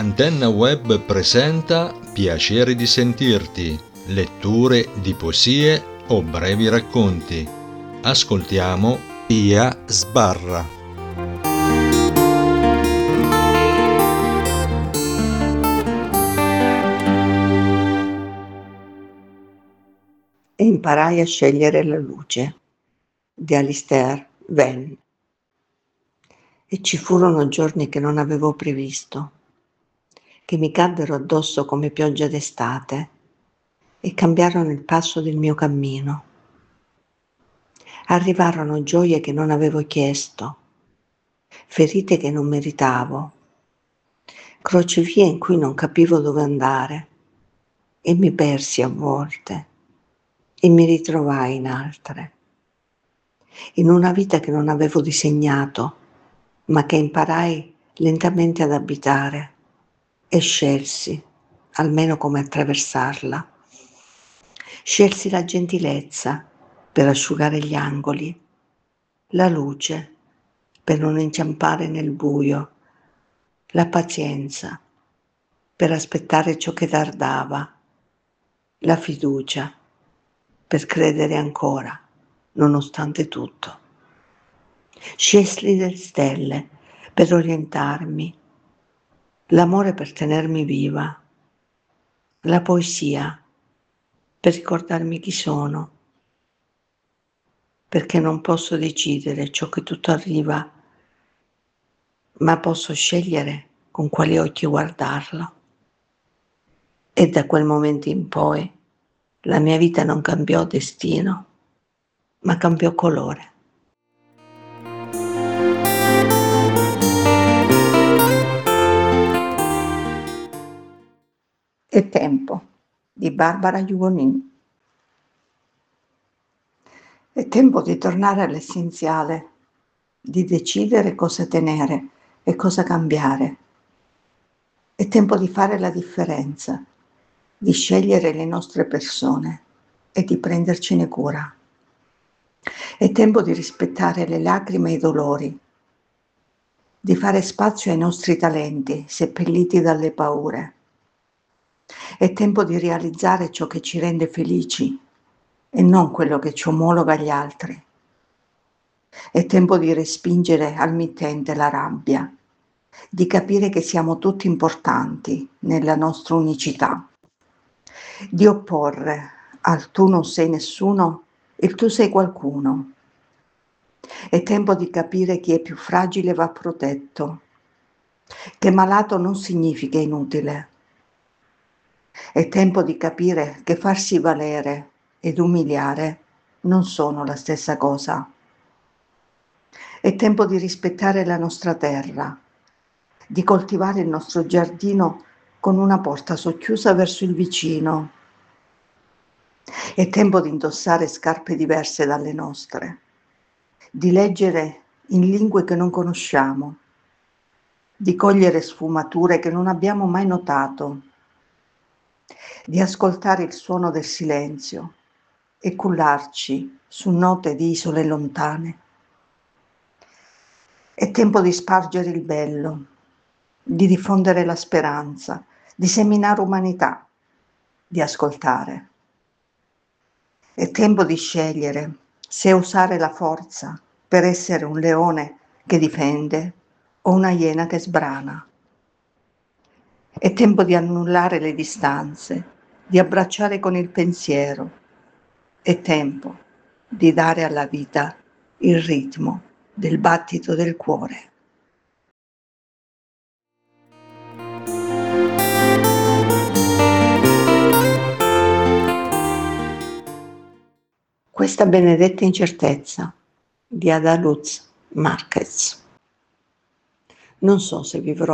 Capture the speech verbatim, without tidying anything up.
Antenna Web presenta Piacere di sentirti, letture di poesie o brevi racconti. Ascoltiamo Pia Sbarra. E imparai a scegliere la luce di Alistair Venn. E ci furono giorni che non avevo previsto, che mi caddero addosso come pioggia d'estate e cambiarono il passo del mio cammino. Arrivarono gioie che non avevo chiesto, ferite che non meritavo, crocevie in cui non capivo dove andare e mi persi a volte e mi ritrovai in altre, in una vita che non avevo disegnato, ma che imparai lentamente ad abitare e scelsi, almeno come attraversarla. Scelsi la gentilezza per asciugare gli angoli, la luce per non inciampare nel buio, la pazienza per aspettare ciò che tardava, la fiducia per credere ancora, nonostante tutto. Scelsi le stelle per orientarmi, l'amore per tenermi viva, la poesia per ricordarmi chi sono, perché non posso decidere ciò che tutto arriva, ma posso scegliere con quali occhi guardarlo. E da quel momento in poi la mia vita non cambiò destino, ma cambiò colore. È tempo di Barbara Jugonin. È tempo di tornare all'essenziale, di decidere cosa tenere e cosa cambiare. È tempo di fare la differenza, di scegliere le nostre persone e di prendercene cura. È tempo di rispettare le lacrime e i dolori, di fare spazio ai nostri talenti seppelliti dalle paure. È tempo di realizzare ciò che ci rende felici e non quello che ci omologa agli altri. È tempo di respingere al mittente la rabbia, di capire che siamo tutti importanti nella nostra unicità, di opporre al tu non sei nessuno il tu sei qualcuno. È tempo di capire chi è più fragile va protetto, che malato non significa inutile. È tempo di capire che farsi valere ed umiliare non sono la stessa cosa. È tempo di rispettare la nostra terra, di coltivare il nostro giardino con una porta socchiusa verso il vicino. È tempo di indossare scarpe diverse dalle nostre, di leggere in lingue che non conosciamo, di cogliere sfumature che non abbiamo mai notato, di ascoltare il suono del silenzio e cullarci su note di isole lontane. È tempo di spargere il bello, di diffondere la speranza, di seminare umanità, di ascoltare. È tempo di scegliere se usare la forza per essere un leone che difende o una iena che sbrana. È tempo di annullare le distanze, di abbracciare con il pensiero. È tempo di dare alla vita il ritmo del battito del cuore. Questa benedetta incertezza di Ada Luz Marquez. Non so se vivrò